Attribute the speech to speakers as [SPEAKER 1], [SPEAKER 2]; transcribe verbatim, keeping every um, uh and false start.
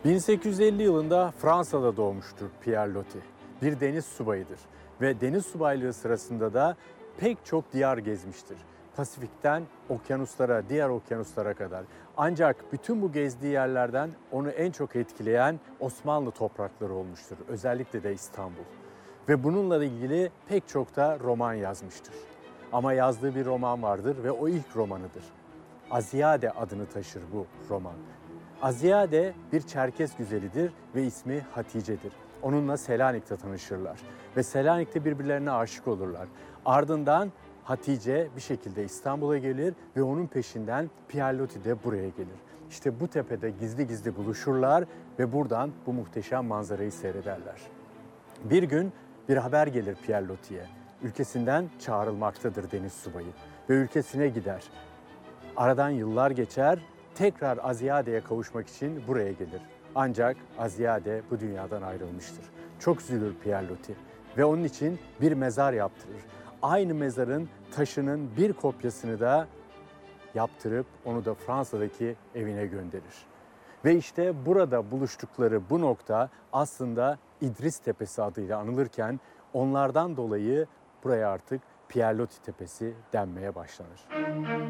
[SPEAKER 1] bin sekiz yüz elli yılında Fransa'da doğmuştur Pierre Loti. Bir deniz subayıdır ve deniz subaylığı sırasında da pek çok diyar gezmiştir. Pasifik'ten okyanuslara, diğer okyanuslara kadar. Ancak bütün bu gezdiği yerlerden onu en çok etkileyen Osmanlı toprakları olmuştur. Özellikle de İstanbul. Ve bununla ilgili pek çok da roman yazmıştır. Ama yazdığı bir roman vardır ve o ilk romanıdır. Aziyade adını taşır bu roman. Aziyade bir Çerkes güzelidir ve ismi Hatice'dir. Onunla Selanik'te tanışırlar ve Selanik'te birbirlerine aşık olurlar. Ardından Hatice bir şekilde İstanbul'a gelir ve onun peşinden Pierre Loti de buraya gelir. İşte bu tepede gizli gizli buluşurlar ve buradan bu muhteşem manzarayı seyrederler. Bir gün bir haber gelir Pierre Loti'ye. Ülkesinden çağrılmaktadır deniz subayı ve ülkesine gider. Aradan yıllar geçer, tekrar Aziyade'ye kavuşmak için buraya gelir. Ancak Aziyade bu dünyadan ayrılmıştır. Çok üzülür Pierre Loti ve onun için bir mezar yaptırır. Aynı mezarın taşının bir kopyasını da yaptırıp onu da Fransa'daki evine gönderir. Ve işte burada buluştukları bu nokta aslında İdris Tepesi adıyla anılırken onlardan dolayı buraya artık Pierre Loti Tepesi denmeye başlanır.